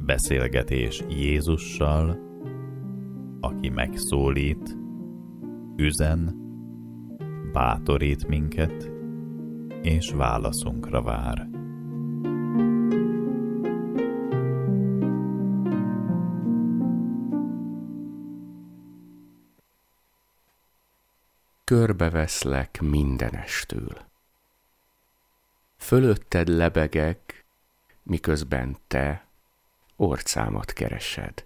Beszélgetés Jézussal, aki megszólít, üzen, bátorít minket, és válaszunkra vár. Körbeveszlek mindenestől. Fölötted lebegek, miközben te orcámat keresed.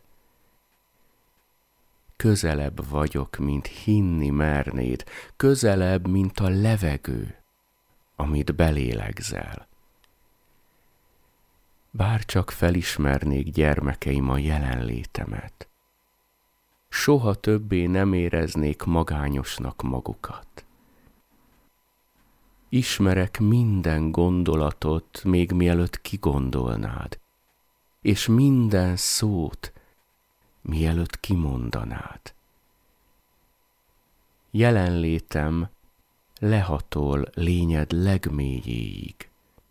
Közelebb vagyok, mint hinni mernéd, közelebb, mint a levegő, amit belélegzel. Bár csak felismernék, gyermekeim, a jelenlétemet, soha többé nem éreznék magányosnak magukat. Ismerek minden gondolatot, még mielőtt kigondolnád, és minden szót, mielőtt kimondanád. Jelenlétem lehatol lényed legmélyéig.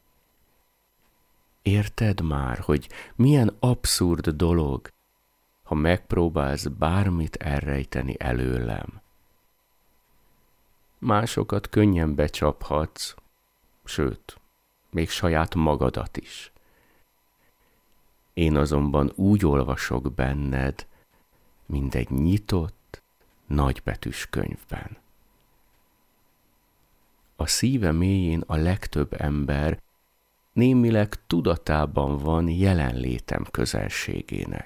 Érted már, hogy milyen abszurd dolog, ha megpróbálsz bármit elrejteni előlem? Másokat könnyen becsaphatsz, sőt, még saját magadat is. Én azonban úgy olvasok benned, mint egy nyitott, nagybetűs könyvben. A szíve mélyén a legtöbb ember némileg tudatában van jelenlétem közelségének.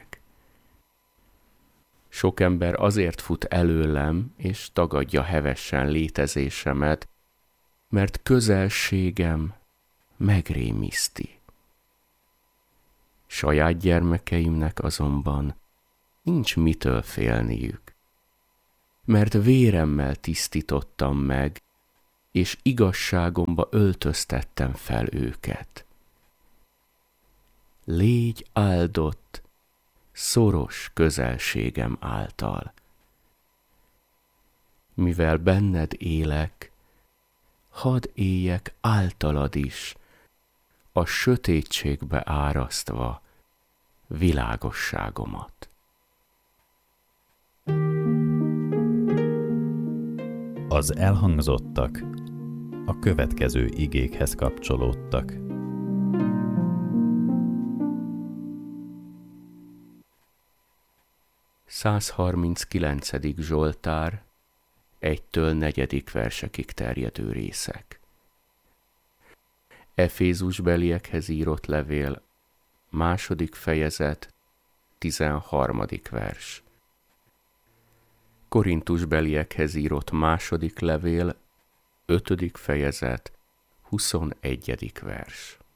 Sok ember azért fut előlem, és tagadja hevesen létezésemet, mert közelségem megrémiszti. Saját gyermekeimnek azonban nincs mitől félniük, mert véremmel tisztítottam meg, és igazságomba öltöztettem fel őket. Légy áldott szoros közelségem által. Mivel benned élek, hadd éljek általad is, a sötétségbe árasztva világosságomat. Az elhangzottak a következő igékhez kapcsolódtak. Százharminckilencedik Zsoltár, 1-től 4. versekig terjedő részek. Efézusbeliekhez írott levél, 2. fejezet, 13. vers. Korintusbeliekhez írott 2. levél, 5. fejezet, 21. vers.